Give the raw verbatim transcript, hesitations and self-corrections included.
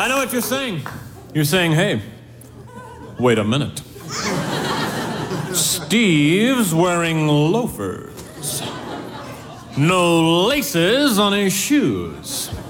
I know what you're saying. You're saying, hey, wait a minute. Steve's wearing loafers. No laces on his shoes.